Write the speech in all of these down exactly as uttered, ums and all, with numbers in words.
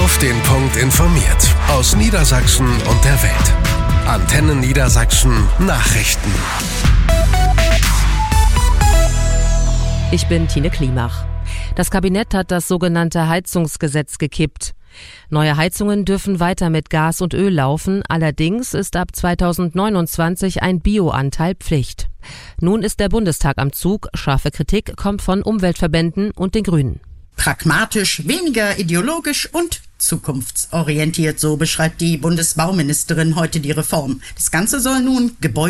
Auf den Punkt informiert. Aus Niedersachsen und der Welt. Antenne Niedersachsen Nachrichten. Ich bin Tine Klimach. Das Kabinett hat das sogenannte Heizungsgesetz gekippt. Neue Heizungen dürfen weiter mit Gas und Öl laufen, allerdings ist ab zweitausendneunundzwanzig ein Bioanteil Pflicht. Nun ist der Bundestag am Zug, scharfe Kritik kommt von Umweltverbänden und den Grünen. Pragmatisch, weniger ideologisch und zukunftsorientiert, so beschreibt die Bundesbauministerin heute die Reform. Das Ganze soll nun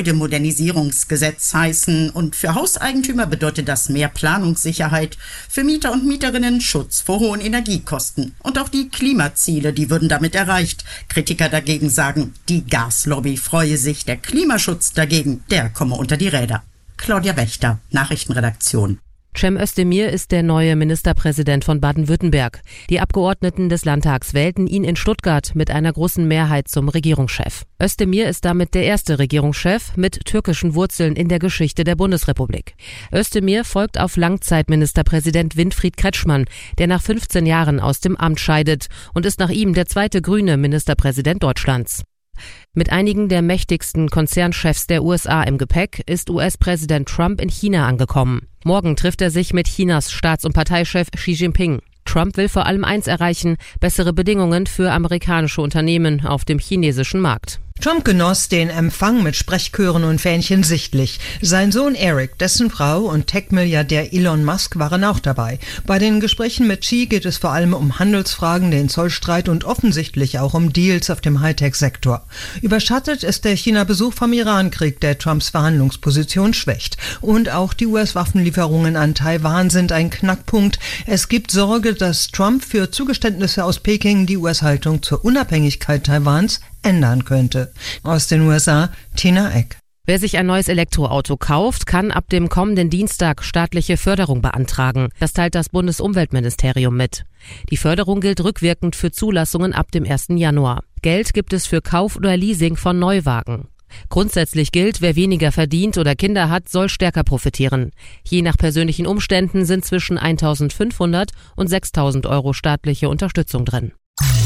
Gebäudemodernisierungsgesetz heißen und für Hauseigentümer bedeutet das mehr Planungssicherheit, für Mieter und Mieterinnen Schutz vor hohen Energiekosten. Und auch die Klimaziele, die würden damit erreicht. Kritiker dagegen sagen, die Gaslobby freue sich, der Klimaschutz dagegen, der komme unter die Räder. Claudia Wächter, Nachrichtenredaktion. Cem Özdemir ist der neue Ministerpräsident von Baden-Württemberg. Die Abgeordneten des Landtags wählten ihn in Stuttgart mit einer großen Mehrheit zum Regierungschef. Özdemir ist damit der erste Regierungschef mit türkischen Wurzeln in der Geschichte der Bundesrepublik. Özdemir folgt auf Langzeitministerpräsident Winfried Kretschmann, der nach fünfzehn Jahren aus dem Amt scheidet und ist nach ihm der zweite grüne Ministerpräsident Deutschlands. Mit einigen der mächtigsten Konzernchefs der U S A im Gepäck ist U S-Präsident Trump in China angekommen. Morgen trifft er sich mit Chinas Staats- und Parteichef Xi Jinping. Trump will vor allem eins erreichen: bessere Bedingungen für amerikanische Unternehmen auf dem chinesischen Markt. Trump genoss den Empfang mit Sprechchören und Fähnchen sichtlich. Sein Sohn Eric, dessen Frau und Tech-Milliardär Elon Musk waren auch dabei. Bei den Gesprächen mit Xi geht es vor allem um Handelsfragen, den Zollstreit und offensichtlich auch um Deals auf dem Hightech-Sektor. Überschattet ist der China-Besuch vom Irankrieg, der Trumps Verhandlungsposition schwächt. Und auch die U S-Waffenlieferungen an Taiwan sind ein Knackpunkt. Es gibt Sorge, dass Trump für Zugeständnisse aus Peking die U S-Haltung zur Unabhängigkeit Taiwans ändern könnte. Aus den U S A, Tina Eck. Wer sich ein neues Elektroauto kauft, kann ab dem kommenden Dienstag staatliche Förderung beantragen. Das teilt das Bundesumweltministerium mit. Die Förderung gilt rückwirkend für Zulassungen ab dem ersten Januar. Geld gibt es für Kauf oder Leasing von Neuwagen. Grundsätzlich gilt, wer weniger verdient oder Kinder hat, soll stärker profitieren. Je nach persönlichen Umständen sind zwischen eintausendfünfhundert und sechstausend Euro staatliche Unterstützung drin.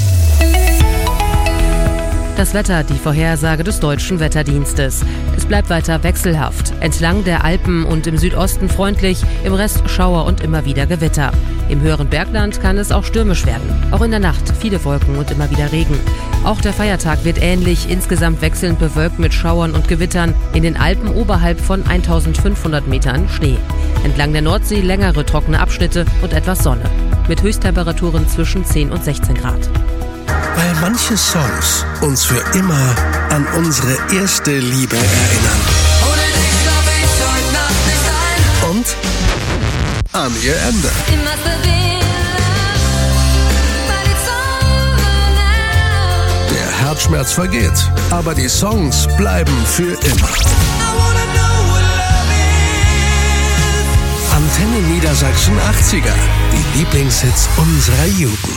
Das Wetter, die Vorhersage des Deutschen Wetterdienstes. Es bleibt weiter wechselhaft. Entlang der Alpen und im Südosten freundlich, im Rest Schauer und immer wieder Gewitter. Im höheren Bergland kann es auch stürmisch werden. Auch in der Nacht viele Wolken und immer wieder Regen. Auch der Feiertag wird ähnlich, insgesamt wechselnd bewölkt mit Schauern und Gewittern. In den Alpen oberhalb von eintausendfünfhundert Metern Schnee. Entlang der Nordsee längere trockene Abschnitte und etwas Sonne. Mit Höchsttemperaturen zwischen zehn und sechzehn Grad. Weil manche Songs uns für immer an unsere erste Liebe erinnern. Ohne dich schlaf ich heute Nacht nicht ein. Und an ihr Ende. Immer Der Herzschmerz vergeht, aber die Songs bleiben für immer. Antenne Niedersachsen achtziger. Die Lieblingshits unserer Jugend.